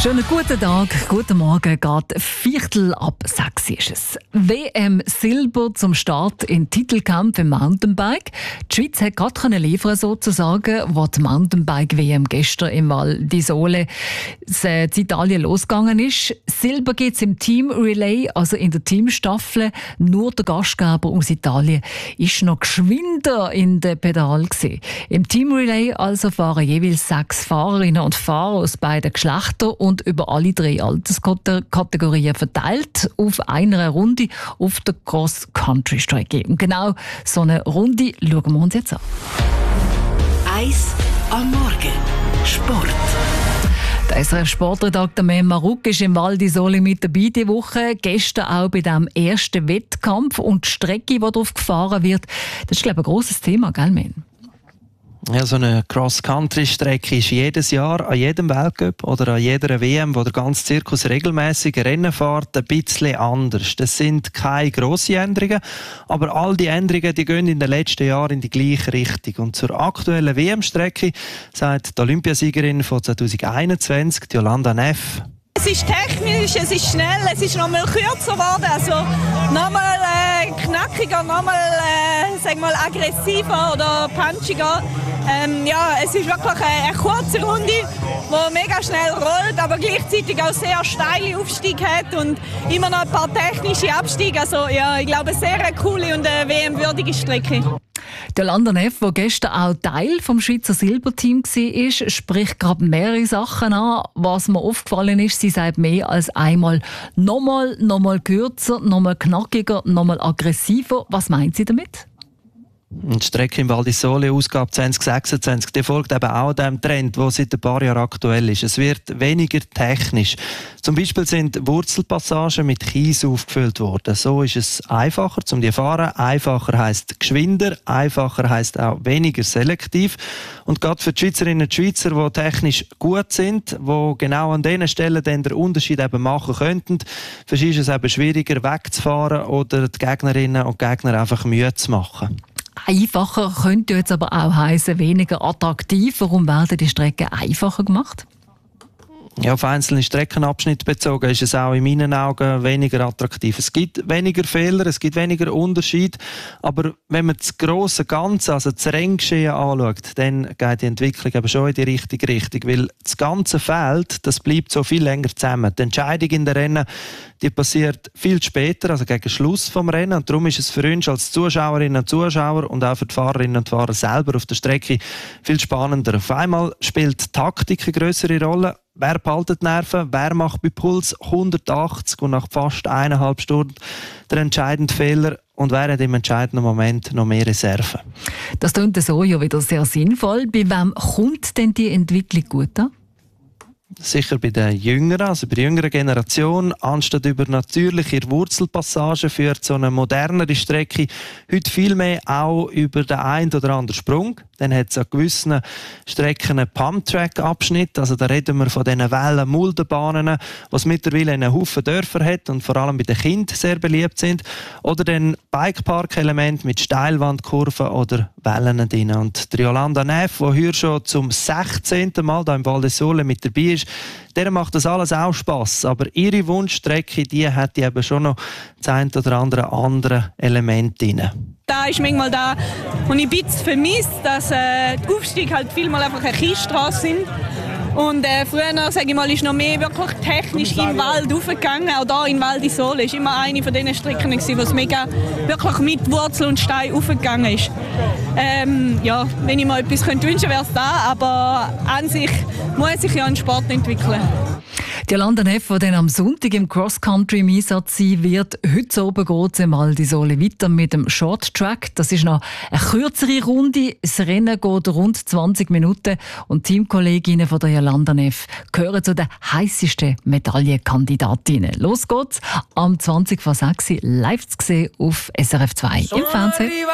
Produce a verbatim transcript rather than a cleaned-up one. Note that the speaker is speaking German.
Schönen guten Tag, guten Morgen, geht Viertel ab sechs ist es. W M Silber zum Start in Titelkampf im Mountainbike. Die Schweiz hat gerade liefern sozusagen, wo die Mountainbike-W M gestern im Val di Sole in Italien losgegangen ist. Silber gibt es im Team Relay, also in der Teamstaffel. Nur der Gastgeber aus Italien ist noch geschwinder in den Pedal gewesen. Im Team Relay also fahren jeweils sechs Fahrerinnen und Fahrer aus beiden Geschlechtern und über alle drei Alterskategorien verteilt auf einer Runde auf der Cross-Country-Strecke. Und genau so eine Runde schauen wir uns jetzt an. Eis am Morgen. Sport. Der S R F-Sportredakteur Mem Maruk ist im Val di Sole mit dabei diese Woche. Gestern auch bei diesem ersten Wettkampf. Und die Strecke, die darauf gefahren wird, das ist, glaube ich, ein grosses Thema, gell, Mem? Ja, so eine Cross-Country-Strecke ist jedes Jahr an jedem Weltcup oder an jeder W M, wo der ganze Zirkus regelmäßig Rennen fährt, ein bisschen anders. Das sind keine grossen Änderungen, aber all die Änderungen die gehen in den letzten Jahren in die gleiche Richtung. Und zur aktuellen W M-Strecke sagt die Olympiasiegerin von zwanzig einundzwanzig, Jolanda Neff: Es ist technisch, es ist schnell, es ist noch mal kürzer geworden, also noch mal äh, knackiger, noch mal, äh, sag mal aggressiver oder punchiger. Ähm, ja, es ist wirklich eine, eine kurze Runde, die mega schnell rollt, aber gleichzeitig auch sehr steile Aufstiege hat und immer noch ein paar technische Abstiege. Also ja, ich glaube, eine sehr coole und eine W M-würdige Strecke. Der Jolanda Neff, der gestern auch Teil vom Schweizer Silberteam war, spricht gerade mehrere Sachen an. Was mir aufgefallen ist, sie sagt mehr als einmal nochmal, nochmal kürzer, nochmal knackiger, nochmal aggressiver. Was meint sie damit? Die Strecke im Val di Sole, Ausgabe zwanzig sechsundzwanzig, die folgt eben auch dem Trend, der seit ein paar Jahren aktuell ist. Es wird weniger technisch. Zum Beispiel sind Wurzelpassagen mit Kies aufgefüllt worden. So ist es einfacher zum die fahren. Einfacher heisst geschwinder, einfacher heisst auch weniger selektiv. Und gerade für die Schweizerinnen und Schweizer, die technisch gut sind, die genau an diesen Stellen dann den Unterschied eben machen könnten, für sie ist es eben schwieriger wegzufahren oder die Gegnerinnen und Gegner einfach müde zu machen. Einfacher könnte jetzt aber auch heißen weniger attraktiv. Warum werden die Strecken einfacher gemacht? Ja, auf einzelne Streckenabschnitte bezogen ist es auch in meinen Augen weniger attraktiv. Es gibt weniger Fehler, es gibt weniger Unterschied, aber wenn man das grosse Ganze, also das Renngeschehen anschaut, dann geht die Entwicklung eben schon in die richtige Richtung, weil das ganze Feld, das bleibt so viel länger zusammen. Die Entscheidung in den Rennen, die passiert viel später, also gegen Schluss vom Rennen, und darum ist es für uns als Zuschauerinnen und Zuschauer und auch für die Fahrerinnen und Fahrer selber auf der Strecke viel spannender. Auf einmal spielt die Taktik eine grössere Rolle. Wer behaltet die Nerven? Wer macht bei Puls hundertachtzig und nach fast eineinhalb Stunden der entscheidende Fehler? Und wer hat im entscheidenden Moment noch mehr Reserven? Das klingt so ja wieder sehr sinnvoll. Bei wem kommt denn die Entwicklung gut an? Sicher bei den Jüngeren, also bei der jüngeren Generation, anstatt über natürliche Wurzelpassagen führt so eine modernere Strecke heute viel mehr auch über den einen oder anderen Sprung. Dann hat es an gewissen Strecken einen Pump-Track-Abschnitt, also da reden wir von diesen Wellen-Muldenbahnen, was mittlerweile einen Haufen Dörfer hat und vor allem bei den Kindern sehr beliebt sind. Oder dann Bikepark-Elemente mit Steilwandkurven oder Wellen drin. Und die Jolanda Neff, die heute schon zum sechzehnten Mal hier im Val di Sole mit dabei ist, der macht das alles auch Spass. Aber ihre Wunschstrecke, die hat eben schon noch das ein oder andere andere Element drin. Da ist manchmal da, und ich ein bisschen vermisst, dass äh, die Aufstiege halt vielmal einfach eine Kiesstrasse sind. Und äh, früher, sage ich mal, ist noch mehr wirklich technisch im Wald raufgegangen. Auch hier in Val di Sole ist immer eine von diesen Strecken, wo es mega wirklich mit Wurzel und Stein raufgegangen ist. Ähm, ja, wenn ich mir etwas könnte wünschen, wäre es da, aber an sich muss sich ja ein Sport entwickeln. Die Jolanda Neff, die dann am Sonntag im Cross-Country im Einsatz sein wird. Heute oben geht es im Val di Sole weiter mit dem Short Track. Das ist noch eine kürzere Runde. Das Rennen geht rund zwanzig Minuten und Teamkolleginnen von der Jolanda Neff gehören zu den heissesten Medaillenkandidatinnen. Los geht's am zwanzig vor sechs live zu sehen auf S R F zwei im Fernsehen.